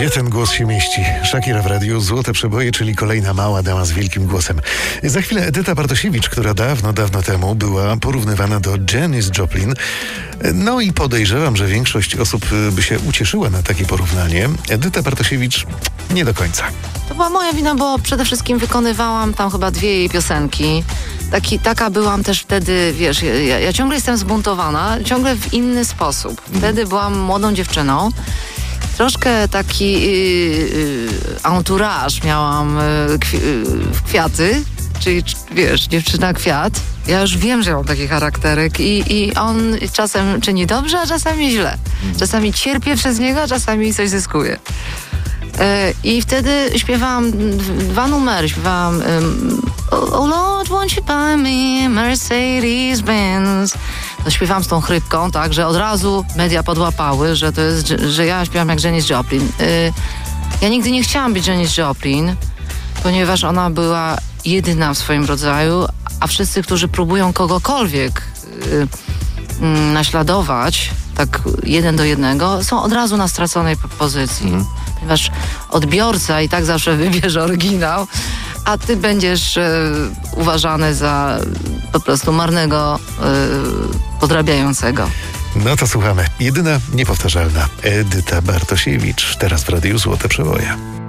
Gdzie ten głos się mieści? Shakira w radiu, Złote Przeboje, czyli kolejna mała dama z wielkim głosem. Za chwilę Edyta Bartosiewicz, która dawno temu była porównywana do Janis Joplin. No i podejrzewam, że większość osób by się ucieszyła na takie porównanie. Edyta Bartosiewicz nie do końca. To była moja wina, bo przede wszystkim wykonywałam tam chyba 2 jej piosenki. Taka byłam też wtedy, wiesz, ja ciągle jestem zbuntowana, ciągle w inny sposób. Wtedy byłam młodą dziewczyną. Troszkę taki entourage miałam w kwiaty, czyli wiesz, dziewczyna kwiat. Ja już wiem, że mam taki charakterek i on czasem czyni dobrze, a czasami źle. Czasami cierpię przez niego, a czasami coś zyskuję. I wtedy śpiewałam 2 numery. Śpiewałam Oh Lord, won't you buy me a Mercedes-Benz. To śpiewałam z tą chrypką, tak, że od razu media podłapały, że to jest, że ja śpiewam jak Janis Joplin. Ja nigdy nie chciałam być Janis Joplin, ponieważ ona była jedyna w swoim rodzaju, a wszyscy, którzy próbują kogokolwiek naśladować, tak 1 do 1, są od razu na straconej pozycji. Ponieważ odbiorca i tak zawsze wybierze oryginał, a ty będziesz uważany za po prostu marnego podrabiającego. No to słuchamy. Jedyna niepowtarzalna Edyta Bartosiewicz, teraz w radiu Złote Przeboje.